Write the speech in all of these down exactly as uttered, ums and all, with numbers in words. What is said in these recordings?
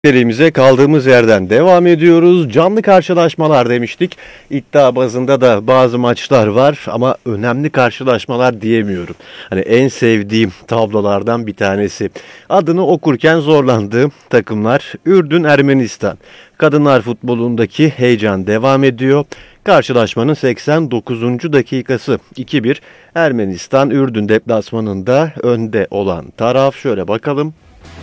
Serimize kaldığımız yerden devam ediyoruz. Canlı karşılaşmalar demiştik. İddia bazında da bazı maçlar var ama önemli karşılaşmalar diyemiyorum. Hani en sevdiğim tablolardan bir tanesi. Adını okurken zorlandığım takımlar Ürdün Ermenistan. Kadınlar futbolundaki heyecan devam ediyor. Karşılaşmanın seksen dokuzuncu dakikası iki bir. Ermenistan Ürdün deplasmanında önde olan taraf. Şöyle bakalım.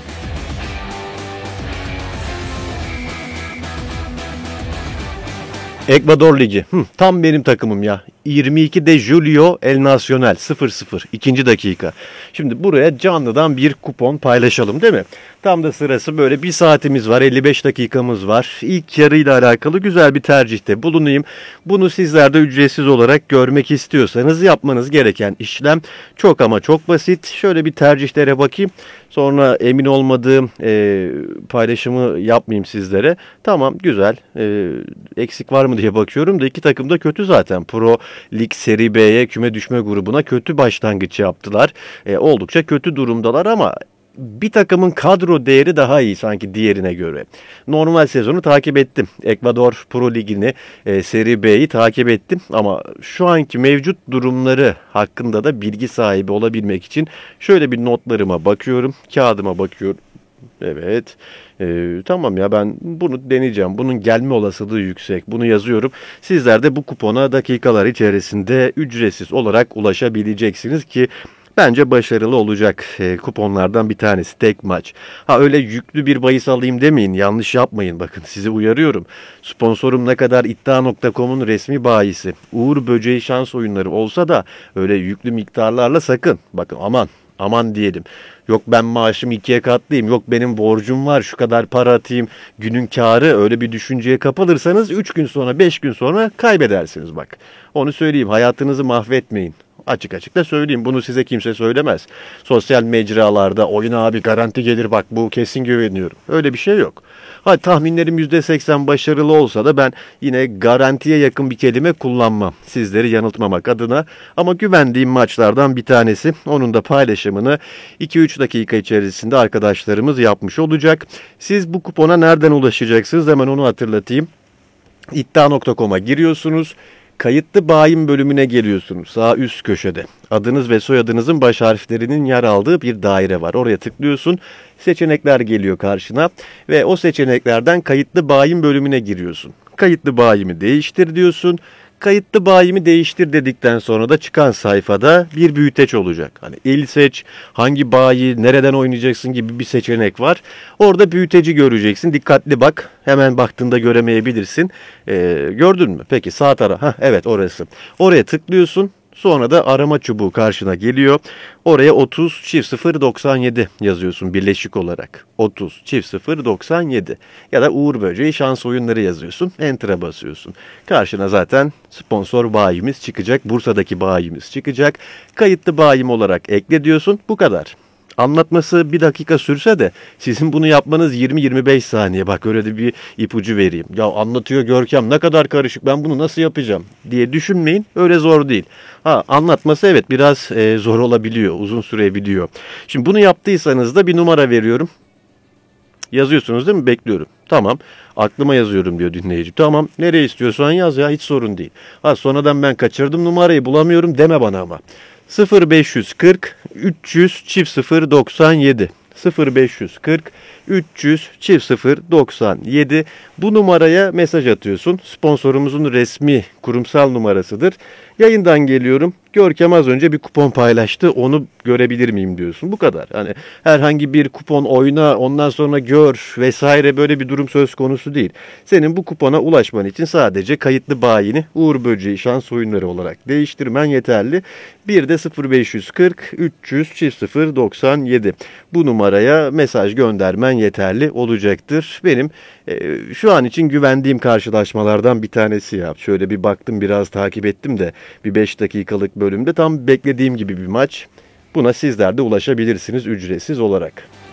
Ekvador Ligi. Hı, tam benim takımım ya. yirmi iki de Julio El Nacional sıfır sıfır. ikinci dakika. Şimdi buraya canlıdan bir kupon paylaşalım değil mi? Tam da sırası böyle bir saatimiz var. elli beş dakikamız var. İlk yarıyla alakalı güzel bir tercihte bulunayım. Bunu sizler de ücretsiz olarak görmek istiyorsanız yapmanız gereken işlem çok ama çok basit. Şöyle bir tercihlere bakayım. Sonra emin olmadığım e, paylaşımı yapmayayım sizlere. Tamam güzel. E, eksik var mı diye bakıyorum da iki takım da kötü zaten. Pro Lig Seri B'ye küme düşme grubuna kötü başlangıç yaptılar. E, oldukça kötü durumdalar ama bir takımın kadro değeri daha iyi sanki diğerine göre. Normal sezonu takip ettim. Ekvador Pro Ligi'ni, e, Seri B'yi takip ettim. Ama şu anki mevcut durumları hakkında da bilgi sahibi olabilmek için şöyle bir notlarıma bakıyorum. Kağıdıma bakıyorum. Evet. Ee, tamam ya ben bunu deneyeceğim. Bunun gelme olasılığı yüksek. Bunu yazıyorum. Sizler de bu kupona dakikalar içerisinde ücretsiz olarak ulaşabileceksiniz ki bence başarılı olacak e, kuponlardan bir tanesi tek maç. Ha öyle yüklü bir bahis alayım demeyin. Yanlış yapmayın. Bakın sizi uyarıyorum. Sponsorum ne kadar iddia nokta com'un resmi bahisi. Uğur Böceği şans oyunları olsa da öyle yüklü miktarlarla sakın. Bakın aman. Aman diyelim. Yok ben maaşımı ikiye katlayayım. Yok benim borcum var. Şu kadar para atayım. Günün kârı öyle bir düşünceye kapılırsanız üç gün sonra beş gün sonra kaybedersiniz bak. Onu söyleyeyim. Hayatınızı mahvetmeyin. Açık açık da söyleyeyim. Bunu size kimse söylemez. Sosyal mecralarda oyun abi garanti gelir bak bu kesin güveniyorum. Öyle bir şey yok. Ha tahminlerim yüzde seksen başarılı olsa da ben yine garantiye yakın bir kelime kullanmam. Sizleri yanıltmamak adına. Ama güvendiğim maçlardan bir tanesi. Onun da paylaşımını iki üç dakika içerisinde arkadaşlarımız yapmış olacak. Siz bu kupona nereden ulaşacaksınız? Hemen onu hatırlatayım. iddia nokta com'a giriyorsunuz. Kayıtlı bayin bölümüne geliyorsunuz. Sağ üst köşede. Adınız ve soyadınızın baş harflerinin yer aldığı bir daire var. Oraya tıklıyorsun. Seçenekler geliyor karşına. Ve o seçeneklerden kayıtlı bayin bölümüne giriyorsun. Kayıtlı bayimi değiştir diyorsun. Kayıtlı bayimi değiştir dedikten sonra da çıkan sayfada bir büyüteç olacak. Hani il seç, hangi bayi, nereden oynayacaksın gibi bir seçenek var. Orada büyüteci göreceksin. Dikkatli bak. Hemen baktığında göremeyebilirsin. Ee, gördün mü? Peki sağ taraf. Hah, evet orası. Oraya tıklıyorsun. Sonra da arama çubuğu karşına geliyor. Oraya otuz çift sıfır doksan yedi yazıyorsun birleşik olarak. otuz çift sıfır doksan yedi ya da Uğur Böceği şans oyunları yazıyorsun. Enter'a basıyorsun. Karşına zaten sponsor bayimiz çıkacak. Bursa'daki bayimiz çıkacak. Kayıtlı bayim olarak ekle diyorsun. Bu kadar. Anlatması bir dakika sürse de sizin bunu yapmanız yirmi yirmi beş saniye. Bak öyle de bir ipucu vereyim. Ya anlatıyor Görkem ne kadar karışık ben bunu nasıl yapacağım diye düşünmeyin. Öyle zor değil. Ha anlatması evet biraz e, zor olabiliyor. Uzun sürebiliyor. Şimdi bunu yaptıysanız da bir numara veriyorum. Yazıyorsunuz değil mi? Bekliyorum. Tamam. Aklıma yazıyorum diyor dinleyici. Tamam. Nereye istiyorsan yaz ya hiç sorun değil. Ha sonradan ben kaçırdım numarayı bulamıyorum deme bana ama. sıfır beş yüz kırk üç yüz çift sıfır doksan yedi sıfır beş yüz kırk üç yüz çift sıfır doksan yedi bu numaraya mesaj atıyorsun. Sponsorumuzun resmi kurumsal numarasıdır. Yayından geliyorum. Görkem az önce bir kupon paylaştı. Onu görebilir miyim diyorsun. Bu kadar. Hani herhangi bir kupon oyna ondan sonra gör vesaire böyle bir durum söz konusu değil. Senin bu kupona ulaşman için sadece kayıtlı bayini Uğur Böceği şans oyunları olarak değiştirmen yeterli. Bir de sıfır beş yüz kırk üç yüz çift sıfır doksan yedi bu numaraya mesaj göndermen yeterli olacaktır. Benim e, şu an için güvendiğim karşılaşmalardan bir tanesi ya. Şöyle bir baktım biraz takip ettim de bir beş dakikalık bölümde tam beklediğim gibi bir maç. Buna sizler de ulaşabilirsiniz ücretsiz olarak.